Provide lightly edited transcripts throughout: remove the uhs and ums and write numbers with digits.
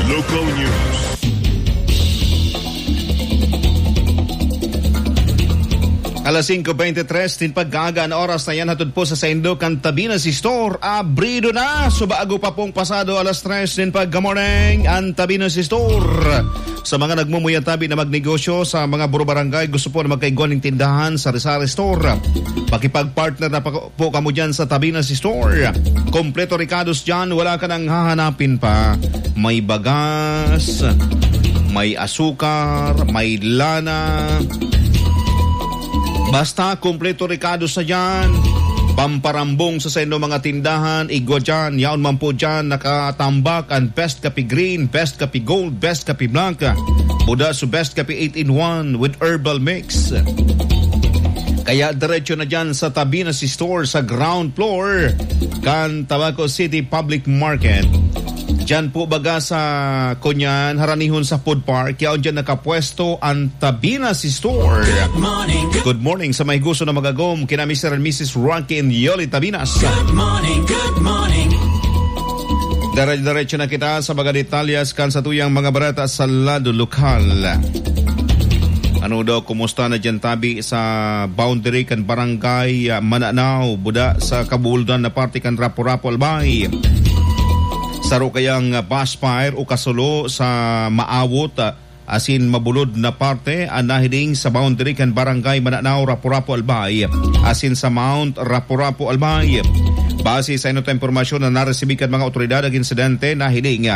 Local news. Alas 5:23, tinpagkaga ang oras na yan hatod po sa Saindok ang Tabinas Store. Abrido na! So bago pa pong pasado alas 3, tinpag-morning ang Tabinas Store. Sa mga nagmumuyatabi na magnegosyo sa mga buro-barangay, gusto po na magkaiguan ng tindahan sa Rizal Store. Pakipag-partner na po kamo dyan sa Tabinas Store. Kompleto Ricados dyan, wala ka nang hahanapin pa. May bagas, may asukar, may lana. Basta kompleto Ricados na dyan. Pamparambong sa sendo mga tindahan, igwa dyan, yaon man po dyan, nakatambak ang best kape green, best kape gold, best kape blanca. Buda so best kape 8-in-1 with herbal mix. Kaya diretso na dyan sa Tabinas Store sa ground floor kan Tabaco City Public Market. Diyan po baga sa Kunyan, haranihon sa food park, yaon dyan nakapwesto ang Tabinas Store. Good morning sa may gusto na magagom kina Mr. and Mrs. Rocky and Yoli Tabinas. Good morning, good morning. Diretso na kita sa mga detalyas kan sa tuyang mga barata sa lado lokal. Ano daw, kumusta na dyan tabi sa boundary kan barangay Mananaw, buda sa kabuldan na parte kan Rapo-Rapo Albay. Saro kayang bus fire o kasulo sa maawot asin mabulod na parte ang nahiling sa boundary kan barangay Mananaw, Rapo-Rapo Albay asin sa Mount Rapo-Rapo Albay. Base sa inot impormasyon na naresibikan mga otoridad ang insidente nahiling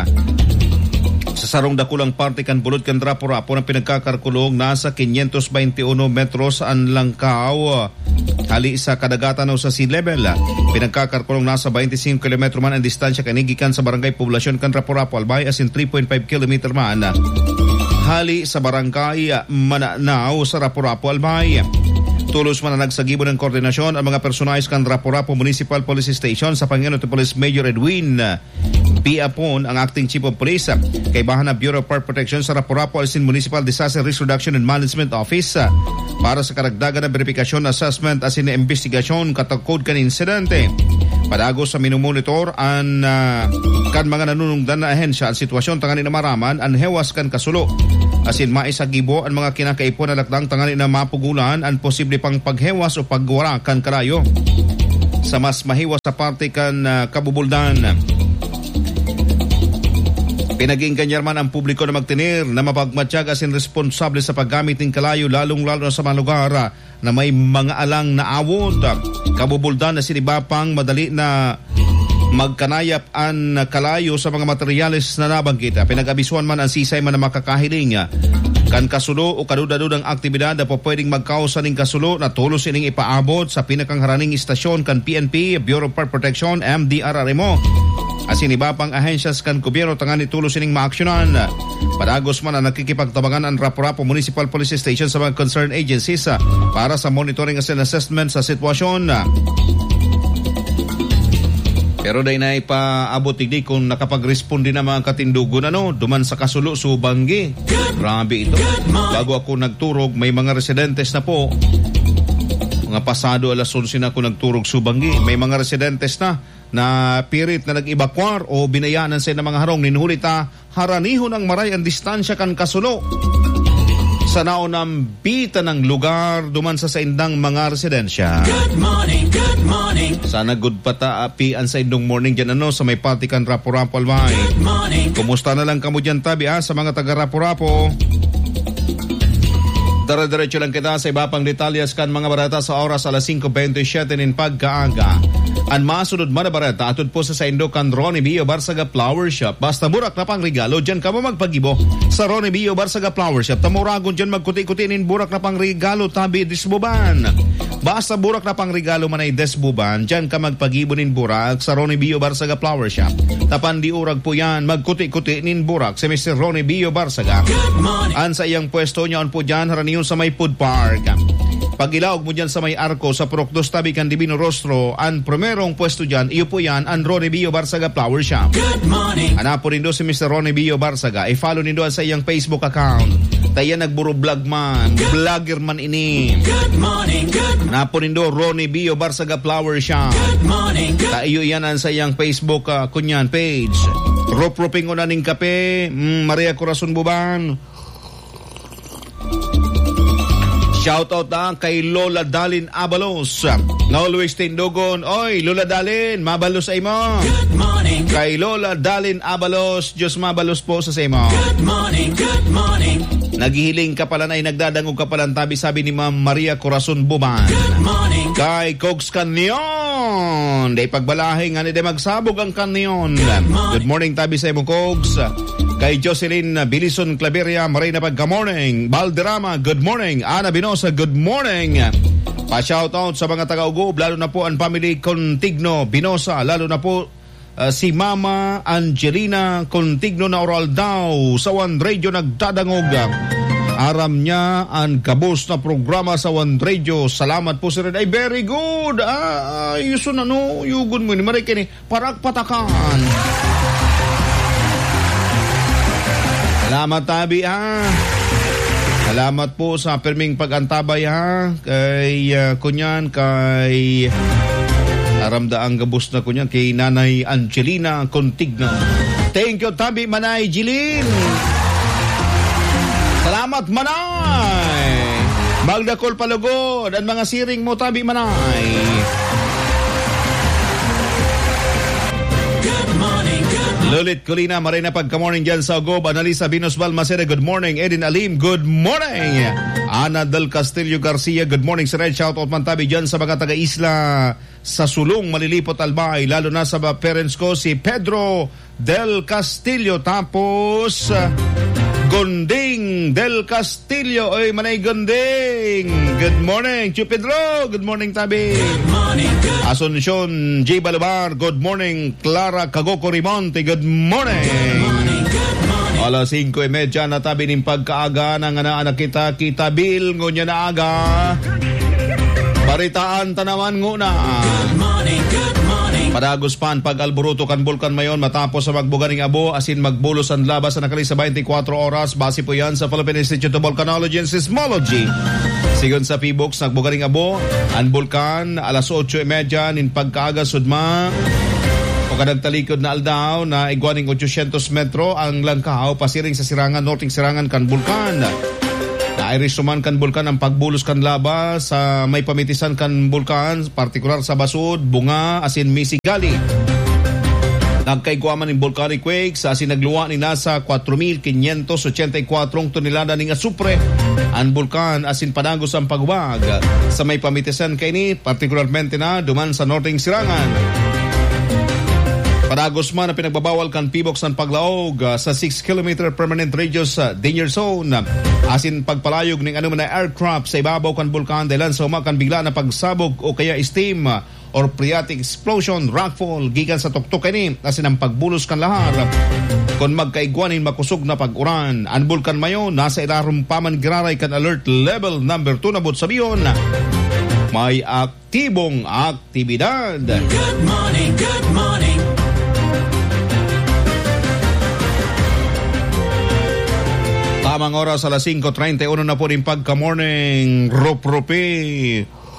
sa sarong dakulang parte kan bulod kan Rapo-Rapo na pinagkakarkulong nasa 521 metros ang langkaw hali sa kadagatan o sa sea level. Pinagkakarkulong nasa 25 km man ang distansya kanigikan sa barangay poblasyon kan Rapo-Rapo Albay asin 3.5 km man hali sa barangay Mananaw sa Rapo-Rapo Albay. Tulos man na nagsagibo ng koordinasyon ang mga personalis kan Rapo-Rapo Municipal Police Station sa Panginoon Police Major Edwin Piapon, ang acting chief of police, kaibahan na Bureau of Fire Protection sa Rapo-Rapo Alsin Municipal Disaster Risk Reduction and Management Office para sa karagdagan na verifikasyon, assessment asin na investigasyon katakod kan insidente. Padago sa minumonitor ang kan mga nanunungdan na ahensya ang sitwasyon tangani na maraman ang hewas kan kasulo. Asin maisagibo ang mga kinakaipon na lakdang tangani na mapugulan ang posible pang paghewas o pagwara kan karayo. Sa mas mahiwas sa parte kan kabubuldan. Pinaging kanyar man ang publiko na magtinir na mapagmatsyag asin responsable sa paggamit ng kalayo lalong-lalo sa mga lugar na may mga alang na awod. Kabubuldan na sinibapang madali na magkanayap ang kalayo sa mga materyales na nabanggit. Pinag-abisuan man ang sisay man na makakahiling kan kasulo o kadudadudang aktibidad na po pwedeng magkausa ng kasulo na tulos ining ipaabot sa pinakangaraning istasyon kan PNP, Bureau of Fire Protection, MDRRMO. Asin iba pang ahensyas kan gobyerno tangani tulos ining maaksyonan. Padagos man ang nakikipagtabangan ang Rapo-Rapo Municipal Police Station sa mga concerned agencies para sa monitoring and assessment sa sitwasyon. Pero dahil na ipaabot tigdi kung nakapag-responde na mga katindugo na duman sa kasulo Subanggi. Grabe ito. Bago ako nagturog, may mga residentes na po. Mga pasado alas 11 na ako nagturog Subanggi. May mga residentes na pirit na nag-evacuar o binayanan sa mga harong. Ninulit haranihon ang maray ang distansya kan kasulo. Sa naunang bita ng lugar duman sa saindang mga residensya. Good morning, good morning. Sana good pata api ang saindong morning dyan sa may patikan Rapo-Rapo Albay. Good morning. Kumusta na lang kamo dyan tabi sa mga taga Rapo-Rapo. Dara-diretso lang kita sa iba pang detalyas kan mga barata sa oras alas 5:27 nin pagkaaga. Ang masunod man na barata atod po sa Saindok kan Ronnie Bio Barsaga Flower Shop. Basta burak na pang regalo, dyan ka mo magpagibo sa Ronnie Bio Barsaga Flower Shop. Tamuragon dyan magkuti-kuti nin burak na pang regalo tabi Desbuban. Basta burak na pang regalo man ay Desbuban, dyan ka magpagibo nin burak sa Ronnie Bio Barsaga Flower Shop. Tapandi urag po yan, magkuti-kuti nin burak si Mr. Ronnie Bio Barsaga. An sa iyang pwesto niyan po dyan, haraniyon sa may food park. Pag-ilaog mo dyan sa may arko sa Proctos tabi kan Divino Rostro, ang primerong pwesto dyan, iyo po yan, ang Ronnie Bio Barsaga Flower Shop. Good morning. Hanapo rin do si Mr. Ronnie Bio Barsaga. I-follow nindo sa iyang Facebook account. Tayo nagburo vlog man, vlogger man ini. Good morning, good morning. Hanapo rin do Ronnie Bio Barsaga Flower Shop. Good morning, good Tayo yan sa iyang Facebook kunyan page. Rop-roping una ning kape, Maria Corazon Buban. Shoutout na kay Lola Dalin Abalos. Na always tindugon. Oy, Lola Dalin, mabalos ay mo. Good morning. Kay Lola Dalin Abalos, Diyos mabalos po sa mo. Good morning. Good morning. Naghihiling ka pala na nagdadangog ka pala tabi, sabi ni Ma'am Maria Corazon Buban. Good morning. Kay Cogs Canyon, day pagbalahin nga ni de magsabog ang kanyon. Good morning tabi sa mo, Cogs. Kay Jocelyn Bilison Claveria, Marina Pag, good morning. Balderrama, good morning. Ana Binosa, good morning. Pa-shoutout sa mga taga-Ugob, lalo na po ang family Contigno Binosa, lalo na po si Mama Angelina Contigno na oral daw sa One Radio nagdadangog. Aram niya ang kabos na programa sa One Radio. Salamat po sir. Ay, very good. Yusun ano, yugun mo ni Marikini, parak patakan. Salamat tabi Salamat po sa perming pag-antabay kay kunyan, kay aramdaang gabos na kunyan, kay Nanay Angelina Contigno. Thank you tabi Manay Jilin. Salamat Manay. Magdakol palugod ang mga siring mo tabi Manay. Good morning. Good morning. Lulit Colina, Marina Pag, good morning dyan sa Ugob. Analisa Binos Balmaceda, good morning. Edin Alim, good morning. Ana Del Castillo Garcia, good morning. Sir Ed, shoutout man tabi dyan sa mga taga-isla sa Sulong, Malilipot, Albay. Lalo na sa parents ko, si Pedro Del Castillo. Tapos Gonding Del Castillo. Oy, manay Gonding. Good morning, Chu Pedro. Good morning tabi. Good morning. Good. Asuncion J. Balabar, good morning. Clara Cagoco Rimonte, good morning. Good morning. Alas 5:30 na tabi ng pagkaaga ng anak kita, Bil, ngunya na aga. Baritaan tanaman nguna. Good morning. Good morning. Padagos pan pag-alburuto kan bulkan mayon matapos sa magbuganing abo asin magbulos ang labas sa nakali sa 24 oras. Base po yan sa Philippine Institute of Volcanology and Seismology. Sigon sa PBOX, nagbugaring abo ang bulkan alas 8:30 nin pagkaaga sudma. O kadagtalikod na aldaw na igwaning 800 metro ang langkaw pasiring sa sirangan, norting sirangan kan bulkan. Nairistuman kan bulkan ang pagbulos kan laba sa may pamitisan kan bulkan, partikular sa basud, bunga, asin misigali. Nagkaigwaman ng volcanic quakes, asin nagluwa ni nasa 4,584 tonelada ng asupre. Ang bulkan asin padagos ang pagwag sa may pamitisan kay ni, partikularmente na duman sa norting sirangan. Padagos man na pinagbabawal kan PBOX ng paglaog sa 6 km permanent radius danger zone. Asin pagpalayog ng anuman na aircraft sa ibabaw kan bulkan dahil sa umakan bigla na pagsabog o kaya steam or phreatic explosion, rockfall, gikan sa tuktok ni asin ang pagbulos kan lahar. Kung magkaigwanin makusog na pag-uran, ang bulkan mayon nasa ilarum paman giraray kan alert level number 2 nabot sa biyon. May aktibong aktibidad. Good morning. Good morning. Tamang oras alas 5:31 na po rin pagka-morning. Rop-ropi.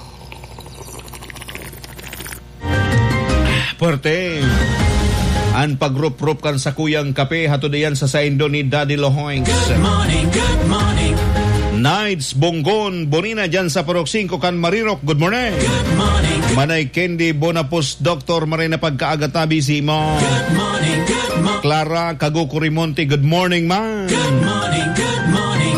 Puerte. Ang pag-rop-rop kan sa kuyang kape hato diyan sa saindo ni Daddy Lohoings. Good morning. Good morning. Nights Bonggon Bonina dyan sa Parok 5 kan Marirok. Good morning. Good morning. Manay Candy Bonapos Dr. Marina Pagkaagatabi si mo. Good morning. Good morning. Clara Cagoco Rimonte. Good morning man. Good morning. Good morning.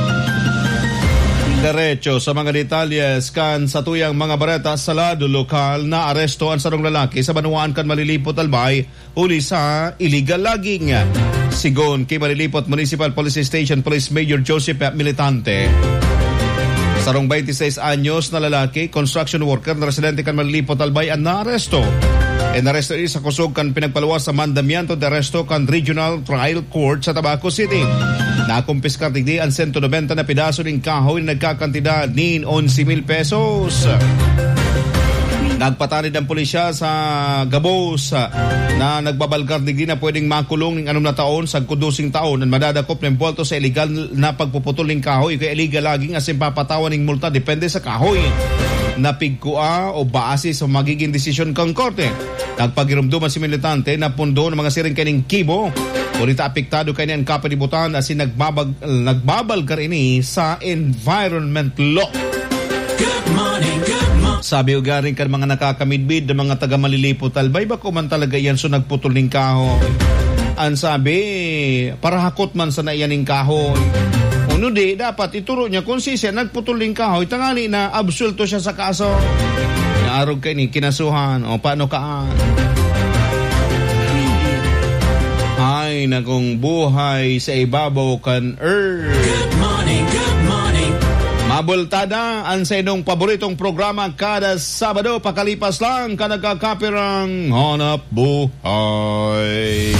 Diretso sa mga detalyes kan sa tuyang mga bareta sa lado lokal na aresto ang sarong lalaki sa Banuan kan Malilipot Albay uli sa illegal logging. Sigon kay Malilipot Municipal Police Station Police Major Joseph Militante. Sarong 26 anyos na lalaki, construction worker na residente kan Malilipot Albay ang naaresto. Naresto sa kusog kan pinagpaluwas sa mandamiento de arresto kan Regional Trial Court sa Tabaco City. Nakumpiskar digdi ang 190 na pidaso ng kahoy na nagkakantidad ni 11,000 pesos. Nagpatanid ang pulisya sa Gabos na nagbabalgar digdi na pwedeng makulong ng 6 na taon sa 12 taon at madadakop ng puwalto sa illegal na pagpuputol ng kahoy kaya illegal laging as papatawan ng multa depende sa kahoy. napigkua o base sa magiging desisyon kang korte. Nagpagirumduman si militante na pundo ng mga siring kaning kibo. Kunita apektado kay ang kapalibutan asin nagbabal karini sa environment law. Good morning, good morning. Sabi ugaring kan mga nakakamidbid ng mga taga Malilipot Albay, bako man talaga yan so nagputol ng kahoy. Ang sabi, para hakot man sa naiyaning kahoy. Uno di, dapat ituro niya kung siya nagputol ng kahoy, tangali na absulto siya sa kaso. Naarog kayo ni kinasuhan, o paano kaan? Ay, nakong buhay sa ibabaw kan earth. Good morning, good morning. Mabultada ang sa inyong paboritong programa kada Sabado, pakalipas lang ka nagkakapirang hanap buhay.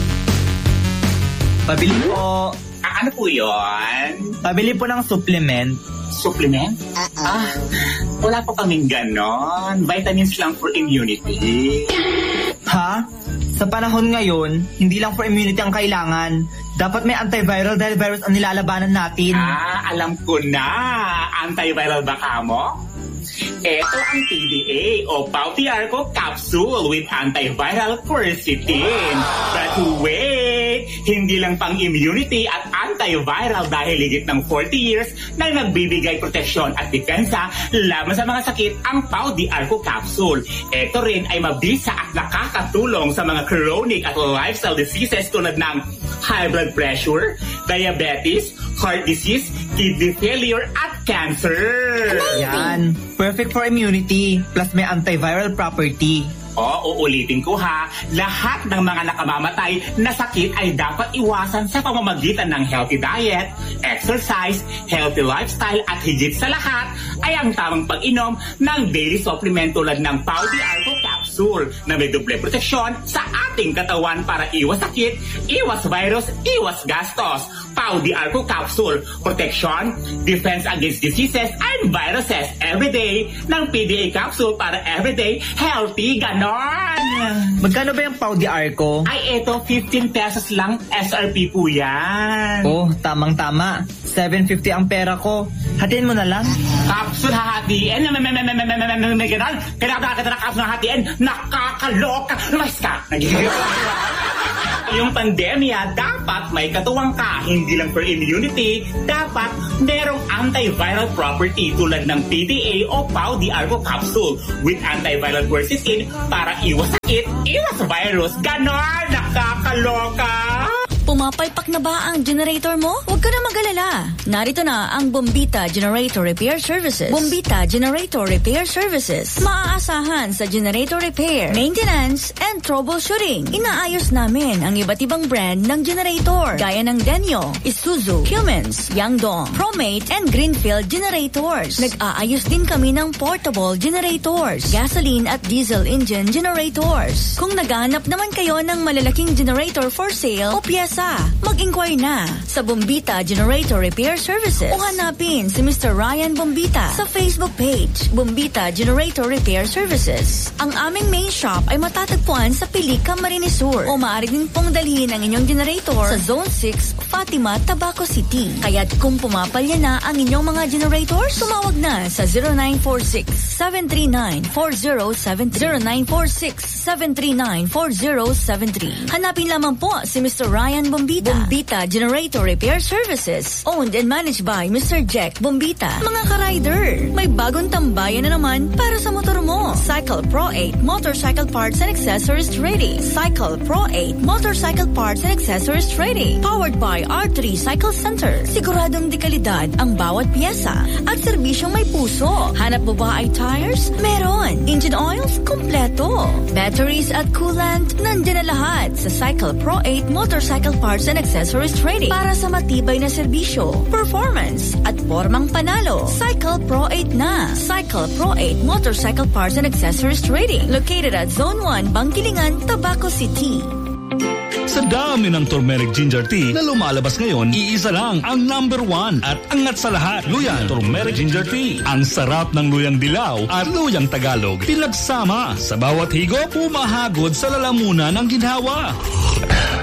Pabili po. Ano po yun? Pabili po ng supplement. Supplement? Wala po kaming ganon. Vitamins lang for immunity. Ha? Sa panahon ngayon, hindi lang for immunity ang kailangan. Dapat may antiviral dahil virus ang nilalabanan natin. Alam ko na. Antiviral ba ka mo? Ito ang PDA o Pauti Arco Capsule with antiviral quercetin. But wait! Hindi lang pang immunity at antiviral dahil higit ng 40 years na nagbibigay proteksyon at depensa laban sa mga sakit ang Pauti Arco Capsule. Ito rin ay mabisa at nakakatulong sa mga chronic at lifestyle diseases tulad ng high blood pressure, diabetes, heart disease, kidney failure at cancer. Yan. Perfect for immunity. Plus may antiviral property. Uulitin ko ha, lahat ng mga nakamamatay na sakit ay dapat iwasan sa pamamagitan ng healthy diet, exercise, healthy lifestyle at higit sa lahat ay ang tamang pag-inom ng daily supplement tulad ng Pauti Arco Capsule na may doble proteksyon sa ating katawan para iwas sakit, iwas virus, iwas gastos. Pauti Arco Capsule, protection, defense against diseases and viruses everyday ng PDA Capsule para everyday healthy ganon. Magkano ba yung Pauti Arco? Ay, eto, 15 pesos lang SRP po yan. Oh, tamang-tama. 750 ang pera ko. Hatiin mo na lang. Capsule hahatiin? May ganon? Kailangan kita na capsule hahatiin? Nakakaloka! Lumayas ka! Yung pandemya, dapat may katuwang ka. Hindi lang for immunity, dapat merong antiviral property tulad ng PDA o Pauti Arco Capsule with antiviral quercetin para iwas sakit, iwas virus. Ganon! Nakakaloka! Pumapalpak na ba ang generator mo? Huwag ka na mag-alala. Narito na ang Bombita Generator Repair Services. Bombita Generator Repair Services. Maaasahan sa generator repair, maintenance, and troubleshooting. Inaayos namin ang iba't ibang brand ng generator gaya ng Denyo, Isuzu, Cummins, Yangdong, Promate, and Greenfield generators. Nag-aayos din kami ng portable generators, gasoline at diesel engine generators. Kung naghahanap naman kayo ng malalaking generator for sale o piyesa, mag-inquire na sa Bombita Generator Repair Services o hanapin si Mr. Ryan Bombita sa Facebook page, Bombita Generator Repair Services. Ang aming main shop ay matatagpuan sa Pilica, Camarines Sur o maaari din pong dalhin ang inyong generator sa Zone 6, Fatima, Tabaco City. Kaya't kung pumapalya na ang inyong mga generators, tumawag na sa 0946-739-4073. 0946-739-4073. Hanapin lamang po si Mr. Ryan Bombita. Bombita Generator Repair Services. Owned and managed by Mr. Jack Bombita. Mga ka-rider, may bagong tambayan na naman para sa motor mo. Cycle Pro 8 Motorcycle Parts and Accessories Trading. Cycle Pro 8 Motorcycle Parts and Accessories Trading. Powered by R3 Cycle Center. Siguradong dekalidad ang bawat piyesa at serbisyong may puso. Hanap mo ba ay tires? Meron. Engine oils? Kompleto. Batteries at coolant? Nandiyan na lahat sa Cycle Pro 8 Motorcycle Parts and Accessories Trading para sa matibay na serbisyo, performance, at formang panalo. Cycle Pro 8 na. Cycle Pro 8 Motorcycle Parts and Accessories Trading. Located at Zone 1, Bangkilingan, Tabaco City. Sa dami ng turmeric ginger tea na lumalabas ngayon, iisa lang ang number 1 at angat sa lahat. Luyan Turmeric Ginger Tea. Ang sarap ng luyang dilaw at luyang Tagalog. Pinagsama sa bawat higop, pumahagod sa lalamunan ng ginhawa.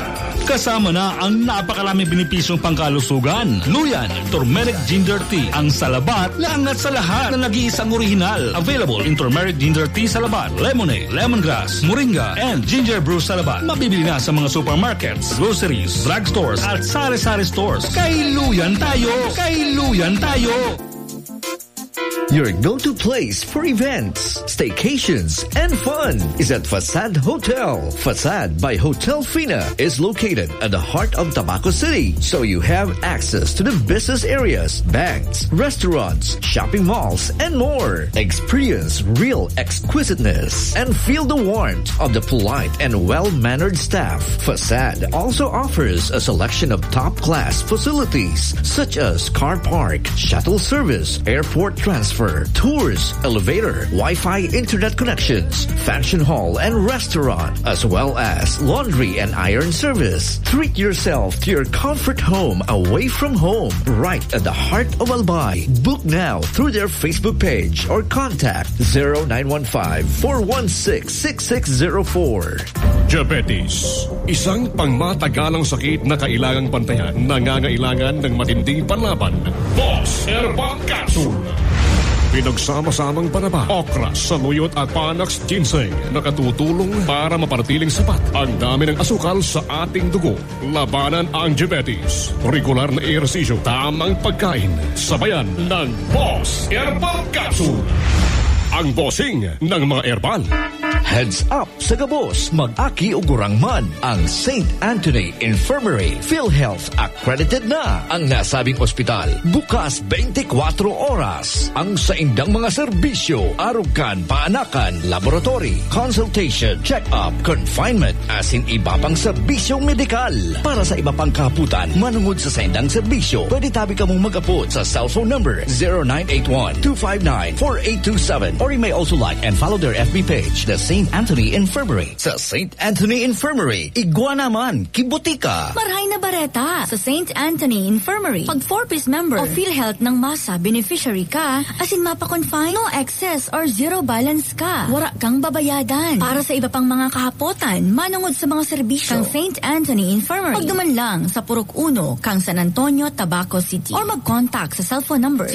Kasama na ang napakaraming benepisyong pangkalusugan. Luyan Turmeric Ginger Tea, ang salabat na angat sa lahat na nag-iisang orihinal. Available in Turmeric Ginger Tea Salabat, Lemonade, Lemongrass, Moringa, and Ginger Brew Salabat. Mabibili na sa mga supermarkets, groceries, drugstores, at sari-sari stores. Kay Luyan tayo! Kay Luyan tayo! Your go-to place for events, staycations, and fun is at Facade Hotel. Facade by Hotel Fina is located at the heart of Tabaco City, so you have access to the business areas, banks, restaurants, shopping malls, and more. Experience real exquisiteness and feel the warmth of the polite and well-mannered staff. Facade also offers a selection of top-class facilities such as car park, shuttle service, airport transfer, tours, elevator, Wi-Fi internet connections, function hall and restaurant, as well as laundry and iron service. Treat yourself to your comfort home away from home, right at the heart of Albay. Book now through their Facebook page or contact 0915-416-6604. Diabetes, isang pangmatagalang sakit na kailangang bantayan, nangangailangan ng matinding panlaban. Boss Herbal Capsule. Pinagsama-samang panaba, okra, saluyot at panax ginseng nakatutulong para mapanatiling sapat ang dami ng asukal sa ating dugo. Labanan ang diabetes. Regular na ehersisyo, tamang pagkain, sabayan ng Boss Herbal Capsule. Ang bossing ng mga herbal. Heads up sa gabos, mag-aki o gurangman ang St. Anthony Infirmary. PhilHealth accredited na ang nasabing ospital. Bukas 24 oras. Ang saindang mga serbisyo, arugan, paanakan, laboratory, consultation, check-up, confinement, asin iba pang serbisyong medikal. Para sa iba pang kaputan, manungod sa saindang serbisyo, pwede tabi ka mong mag-apot sa cellphone number 0981-259-4827 or you may also like and follow their FB page, the St. Anthony Infirmary. Sa St. Anthony Infirmary, igwa naman, kibutika. Marhay na bareta sa St. Anthony Infirmary. Pag 4-piece member o PhilHealth ng masa beneficiary ka, asin mapa-confine, no excess or zero balance ka. Wala kang babayadan. Para sa iba pang mga kahapotan, manungod sa mga serbisyo kang St. Anthony Infirmary. Pagduman lang sa Purok 1, kang San Antonio, Tabaco City. Or mag-contact sa cellphone number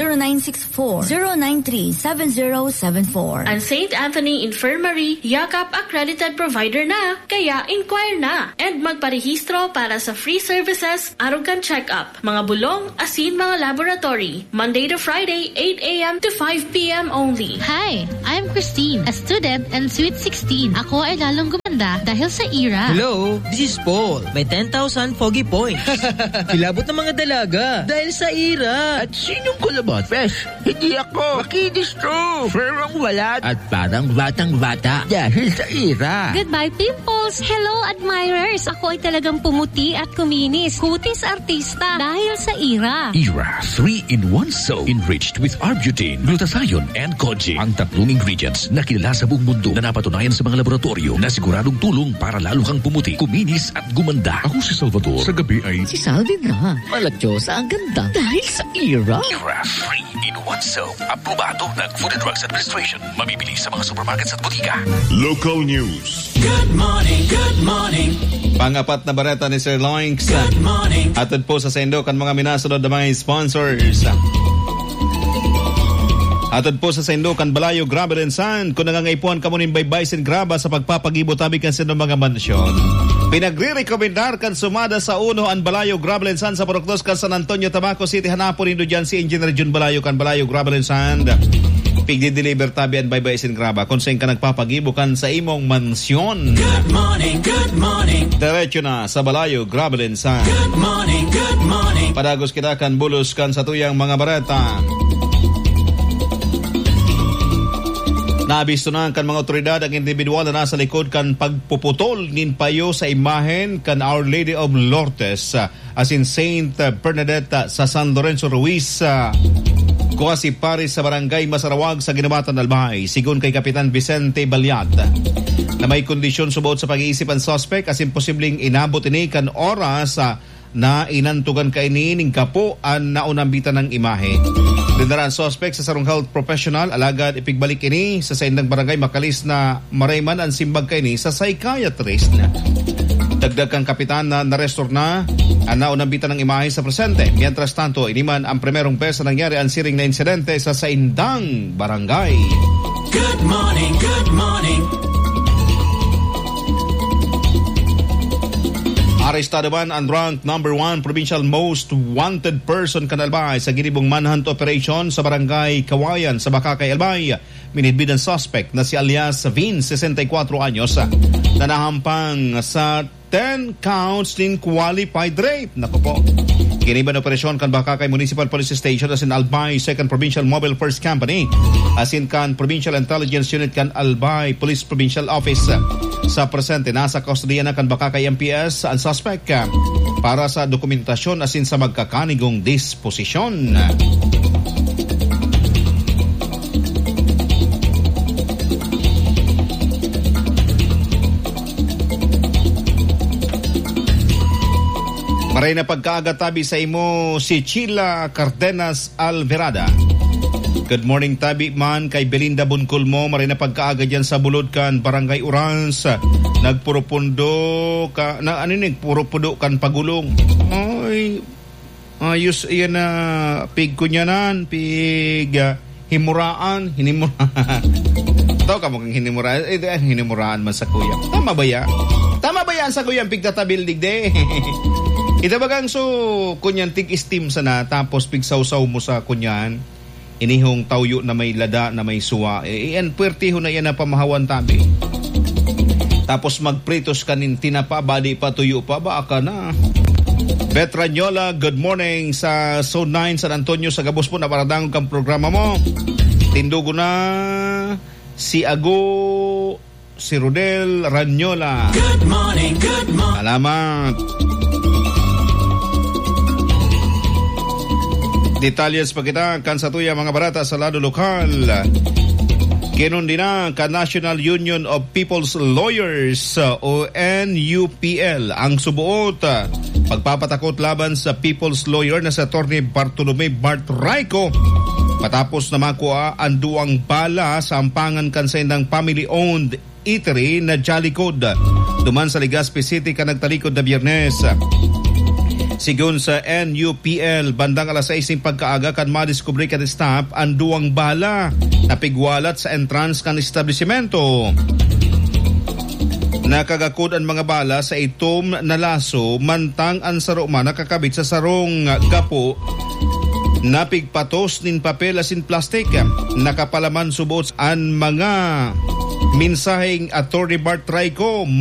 0964-093-7074. Ang St. Anthony Infirmary, yakap accredited provider na, kaya inquire na. And magparehistro para sa free services, arugan check-up, mga bulong, asin mga laboratory. Monday to Friday, 8 a.m. to 5 p.m. only. Hi, I'm Christine, a student and Sweet 16. Ako ay lalong gumanda dahil sa IRA. Hello, this is Paul. May 10,000 foggy points. Kilabot ng mga dalaga dahil sa IRA. At sinong kulabot? Fresh, hindi ako. Makinis to. Ferong walat. At parang batang-bata dahil sa IRA. Goodbye, pimples. Hello, admirers. Ako ay talagang pumuti at kuminis. Kutis artista dahil sa IRA. IRA 3-in-1 soap enriched with Arbutin, glutathione, and Koji. Ang tatlong ingredients na kilala sa buong mundo na napatunayan sa mga laboratorio na siguradong tulong para lalo kang pumuti, kuminis at gumanda. Ako si Salvador. Sa gabi ay si Salvi na. Malatyosa ang ganda dahil sa IRA. IRA 3-in-1 soap. Aprobado ng Food and Drugs Administration. Mabibili sa mga supermarkets at butika. Local news. Good morning, good morning. Pangapat na bareta ni Sir Loinks. Good morning. Atod po sa sendo kan mga minasunod na mga sponsors. Atod po sa sendo kan Balayo Gravel and Sand. Kung nangangaipuan ka mo nin baybay sin graba sa pagpapagibo tabi kan sino mga mansyon. Pinagre-recomendar kan sumada sa uno ang Balayo Gravel and Sand sa Purok 2 kan San Antonio, Tabaco City. Hanapon nindo dyan si Engineer Jun Balayo kan Balayo Gravel and Sand. Pigdi-deliver tabi ang baybay sin graba. Kung saan ka nagpapagibo kan sa imong mansyon. Good morning, good morning. Diretso na sa Balayo Gravel and Sand. Good morning, good morning. Padagos kita kan bulos kan sa tuyang mga bareta. Nabisto na kan mga otoridad ang individual na nasa likod kan pagpuputol nin payo sa imahen kan Our Lady of Lourdes as in Saint Bernadette sa San Lorenzo Ruiz. Kuha si Paris sa barangay Masarawag sa Ginabatan Albay, sigon kay Kapitan Vicente Balyat na may kondisyon subot sa pag-iisip ang suspect as imposibleng inabot ini kan oras na inantugan kaini ning kapo ang naunambitan ng imahe. Dinara ang suspect sa sarong health professional alagad ipigbalik ini sa saindang barangay Makalis na marayman ang simbag kaini sa psychiatrist na. Dagdag kang kapitan na na-restore na ang naunambitan ng imahe sa presente. Mientras tanto, iniman ang primerong beses na nangyari ang siring na insidente sa Saindang Barangay. Good morning, good morning. Arestado man ang ranked number 1 provincial most wanted person kanalbay sa ginibong manhunt operation sa barangay Kawayan sa Bakakay, Albay. Minidbid ang suspect na si alias Vince, 64 anyos, na nahampang sa 10 counts in qualified rape. Naku po. Giniban operasyon kan Bakakay Municipal Police Station as in Albay 2nd Provincial Mobile First Company as in kan Provincial Intelligence Unit kan Albay Police Provincial Office. Sa presente, nasa kustodiya na kan Bakakay MPS ang suspect para sa dokumentasyon as in sa magkakanigong disposisyon. Maray na pagkaagatabi sa imo si Chila Cardenas Alverada. Good morning tabi man kay Belinda Bunculmo. Maray na pagkaaga dyan sa bulod kan Barangay Urans. Nagpurupundo ka na nagpurupundo kan pagulong. Ay ayos iyan na pig kunyanan, pig himuraan, hinimuraan. Taw ka mo kang hinimuraan, hinimuraan man sa kuya. Tama ba ya? Tama ba yan sa kuya pig tatabildig de? Ita bagang so kunyan tig steam sana tapos pig sausaw mo sa kunyan inihong tawyo na may lada na may suwa yan puwertiho na yan na pamahawan tabi tapos magpritos kanin tinapa badi pa tuyo pa ba ka na. Betranyola, good morning sa Zone 9 San Antonio sa Gabos po na paradangog kang programa mo. Tindugo na si Ago si Rodel Ranyola. Good morning, good morning. Salamat. Detalyes pa kita kan sa tuya mga barata sa lado lokal. Kinundi na ka National Union of People's Lawyers o NUPL ang subuot pagpapatakot laban sa People's Lawyer na sa Attorney Bartolome Bart Raico matapos na makuha ang duwang bala sa ampangan kansendang family-owned eatery na Jollycod duman sa Legazpi City ka nagtalikod na Biyernes. Sigun sa NUPL, bandang alas 6 ng pagkaaga kan madiskubre kan staff ang duwang bala na pigwalat sa entrance kan establishmento. Nakagakod ang mga bala sa itom na laso mantang ang saro man nakakabit sa sarong gapo na pigpatos nin papel asin plastik. Nakapalaman subot ang mga minsaheng Attorney Bart Raico